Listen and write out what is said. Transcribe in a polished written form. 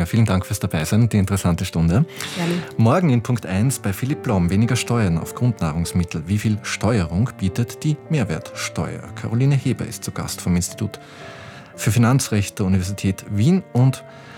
Oettinger, vielen Dank fürs Dabeisein, die interessante Stunde. Gerne. Morgen in Punkt 1 bei Philipp Blom, weniger Steuern auf Grundnahrungsmittel. Wie viel Steuerung bietet die Mehrwertsteuer? Caroline Heber ist zu Gast vom Institut für Finanzrecht der Universität Wien und